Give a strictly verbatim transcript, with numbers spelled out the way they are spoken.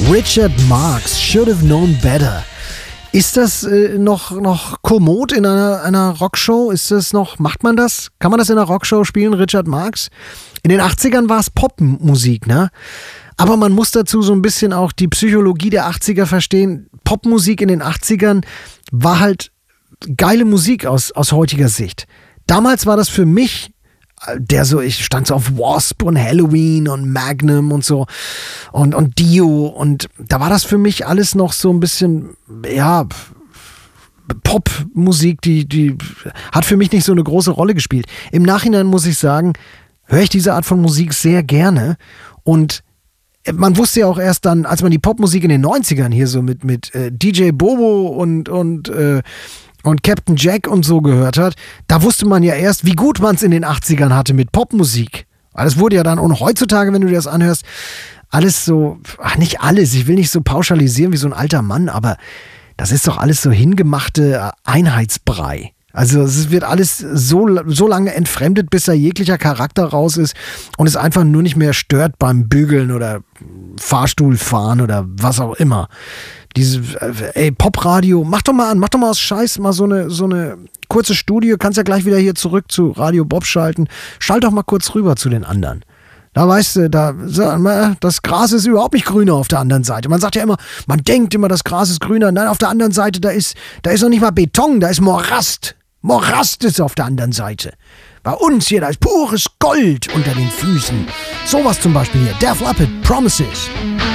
Richard Marx, Should Have Known Better. Ist das äh, noch, noch kommod in einer, einer Rockshow? Ist das noch, macht man das? Kann man das in einer Rockshow spielen, Richard Marx? In den achtzigern war es Popmusik, ne? Aber man muss dazu so ein bisschen auch die Psychologie der achtziger verstehen. Popmusik in den achtzigern war halt geile Musik aus, aus heutiger Sicht. Damals war das für mich, der so, ich stand so auf Wasp und Halloween und Magnum und so und, und Dio und da war das für mich alles noch so ein bisschen, ja, Popmusik, die, die hat für mich nicht so eine große Rolle gespielt. Im Nachhinein muss ich sagen, höre ich diese Art von Musik sehr gerne und man wusste ja auch erst dann, als man die Popmusik in den neunzigern hier so mit, mit äh, D J Bobo und, und äh, und Captain Jack und so gehört hat, da wusste man ja erst, wie gut man es in den achtzigern hatte mit Popmusik. Weil es wurde ja dann, und heutzutage, wenn du dir das anhörst, alles so, ach nicht alles, ich will nicht so pauschalisieren wie so ein alter Mann, aber das ist doch alles so hingemachte Einheitsbrei. Also es wird alles so, so lange entfremdet, bis da jeglicher Charakter raus ist und es einfach nur nicht mehr stört beim Bügeln oder Fahrstuhlfahren oder was auch immer. Diese, ey, Popradio, mach doch mal an, mach doch mal aus Scheiß mal so eine, so eine kurze Studie, kannst ja gleich wieder hier zurück zu Radio Bob schalten. Schalt doch mal kurz rüber zu den anderen. Da weißt du, da, das Gras ist überhaupt nicht grüner auf der anderen Seite. Man sagt ja immer, man denkt immer, das Gras ist grüner. Nein, auf der anderen Seite, da ist, da ist noch nicht mal Beton, da ist Morast. Morast ist auf der anderen Seite. Bei uns hier, da ist pures Gold unter den Füßen. Sowas zum Beispiel hier, Def Leppard, Promises.